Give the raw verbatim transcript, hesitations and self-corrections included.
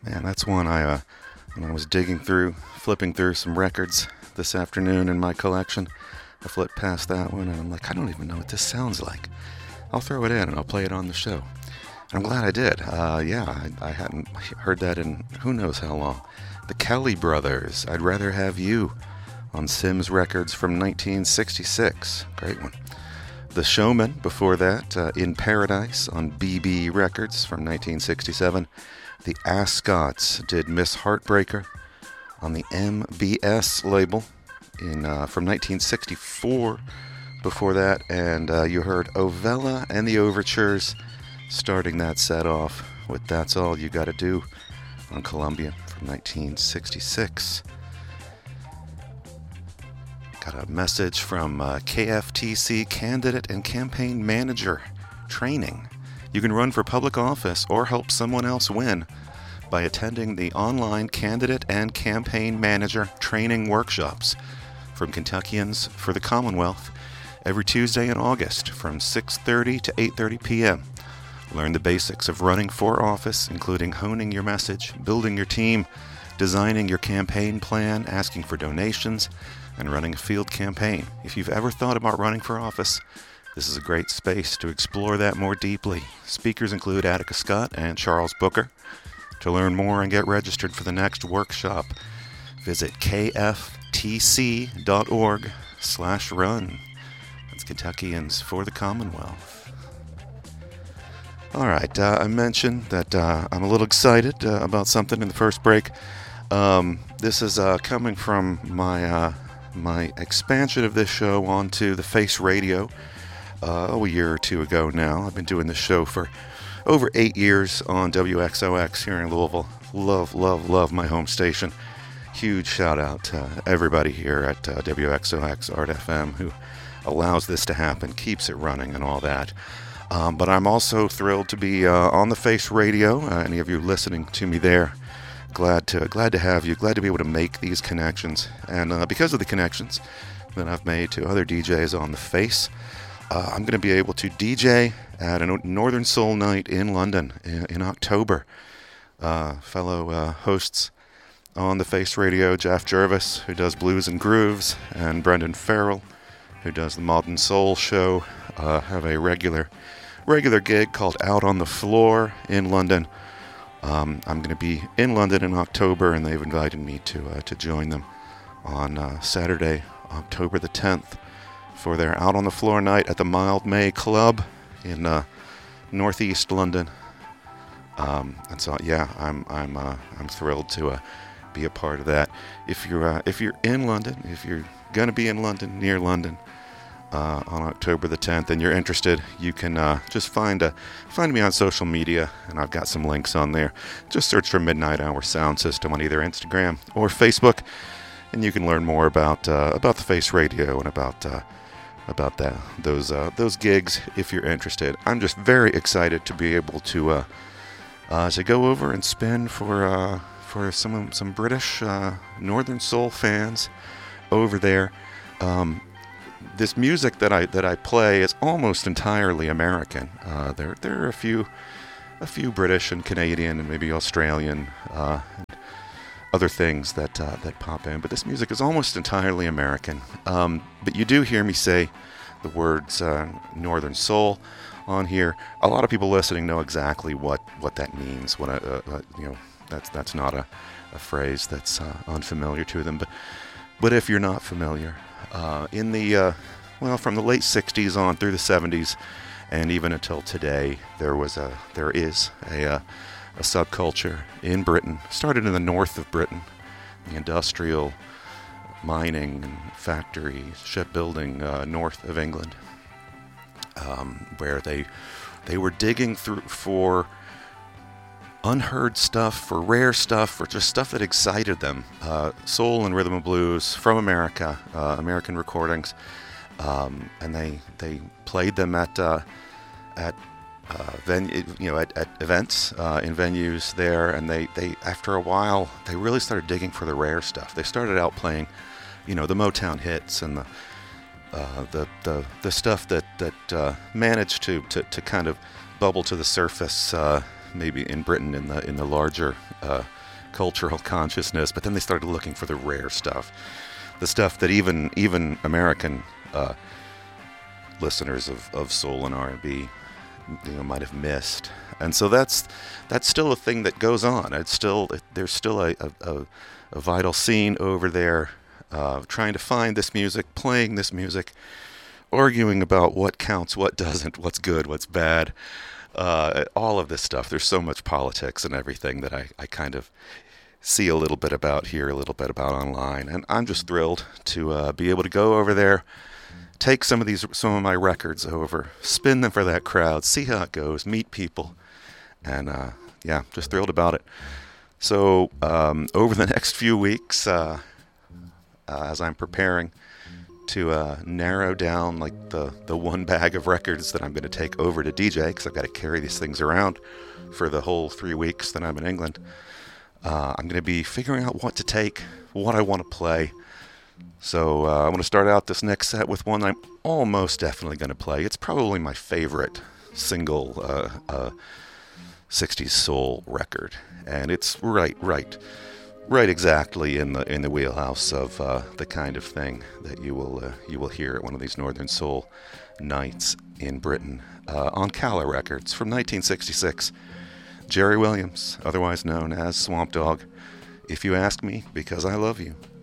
Man, that's one I, uh, when I was digging through, flipping through some records this afternoon in my collection, I flipped past that one and I'm like, I don't even know what this sounds like. I'll throw it in and I'll play it on the show. I'm glad I did. Uh, yeah, I, I hadn't heard that in who knows how long. The Kelly Brothers, I'd Rather Have You, on Sims Records from nineteen sixty-six. Great one. The Showmen, before that, uh, In Paradise on B B Records from nineteen sixty-seven. The Ascots did Miss Heartbreaker on the M B S label in uh, from nineteen sixty-four. Before that, and uh, you heard Ovella and the Overtures starting that set off with That's All You Gotta Do on Columbia from nineteen sixty-six. Got a message from uh, K F T C Candidate and Campaign Manager Training. You can run for public office or help someone else win by attending the online Candidate and Campaign Manager Training Workshops from Kentuckians for the Commonwealth every Tuesday in August from six thirty to eight thirty p.m. Learn the basics of running for office, including honing your message, building your team, designing your campaign plan, asking for donations, and running a field campaign. If you've ever thought about running for office, this is a great space to explore that more deeply. Speakers include Attica Scott and Charles Booker. To learn more and get registered for the next workshop, visit kftc.org slash run. That's Kentuckians for the Commonwealth. All right, uh, I mentioned that uh, I'm a little excited uh, about something in the first break. Um, this is uh, coming from my uh, my expansion of this show onto the Face Radio uh, a year or two ago now. I've been doing this show for over eight years on W X O X here in Louisville. Love, love, love my home station. Huge shout out to everybody here at uh, W X O X Art F M who allows this to happen, keeps it running and all that. Um, but I'm also thrilled to be uh, on the Face Radio. Uh, any of you listening to me there, glad to glad to have you. Glad to be able to make these connections. And uh, because of the connections that I've made to other D Js on the Face, uh, I'm going to be able to D J at a Northern Soul Night in London in, in October. Uh, fellow uh, hosts on the Face Radio, Jeff Jervis, who does Blues and Grooves, and Brendan Farrell, who does the Modern Soul Show, uh, have a regular regular gig called Out on the Floor in London. Um, I'm going to be in London in October, and they've invited me to uh, to join them on uh, Saturday, October the tenth, for their Out on the Floor night at the Mild May Club in uh, northeast London. Um, and so, yeah, I'm I'm uh, I'm thrilled to uh, be a part of that. If you're uh, if you're in London, if you're gonna be in London, near London, uh, on October the tenth, and you're interested, you can uh, just find a, find me on social media, and I've got some links on there. Just search for Midnight Hour Sound System on either Instagram or Facebook, and you can learn more about uh, about the Face Radio and about uh, about that those uh, those gigs if you're interested. I'm just very excited to be able to uh, uh, to go over and spin for uh, for some some British uh, Northern Soul fans over there. Um, this music that I that I play is almost entirely American. Uh, there there are a few a few British and Canadian and maybe Australian uh, and other things that uh, that pop in, but this music is almost entirely American. Um, but you do hear me say the words uh, Northern Soul on here. A lot of people listening know exactly what, what that means. What a, uh, uh, you know, that's that's not a, a phrase that's uh, unfamiliar to them. But but if you're not familiar, uh, in the uh, well, from the late sixties on through the seventies, and even until today, there was a there is a uh, a subculture in Britain. Started in the north of Britain, the industrial mining and factory shipbuilding uh, north of England, um, where they they were digging through for unheard stuff, for rare stuff, for just stuff that excited them. Uh, soul and rhythm and blues from America, uh, American recordings, um, and they they played them at uh, at uh, venue, you know, at, at events uh, in venues there. And they, they after a while they really started digging for the rare stuff. They started out playing, you know, the Motown hits and the uh, the, the the stuff that that uh, managed to, to to kind of bubble to the surface. Uh, maybe in Britain in the in the larger uh, cultural consciousness, but then they started looking for the rare stuff, the stuff that even even American uh, listeners of, of soul and R and B, you know, might have missed. And so that's that's still a thing that goes on. It's still there's still a a, a vital scene over there, uh, trying to find this music, playing this music, arguing about what counts, what doesn't, what's good, what's bad, uh, all of this stuff. There's so much politics and everything that I, I kind of see a little bit about here, a little bit about online, and I'm just thrilled to uh, be able to go over there, take some of these, some of my records over, spin them for that crowd, see how it goes, meet people, and uh, yeah, just thrilled about it. So um, over the next few weeks, uh, uh, as I'm preparing to uh, narrow down like the, the one bag of records that I'm going to take over to D J, because I've got to carry these things around for the whole three weeks that I'm in England, uh, I'm going to be figuring out what to take, what I want to play. So uh, I'm going to start out this next set with one I'm almost definitely going to play. It's probably my favorite single uh, uh, sixties soul record, and it's right, right, right exactly in the in the wheelhouse of uh, the kind of thing that you will uh, you will hear at one of these Northern Soul nights in Britain uh, on Calla Records from nineteen sixty-six. Jerry Williams, otherwise known as Swamp Dogg. If you ask me, because I love you.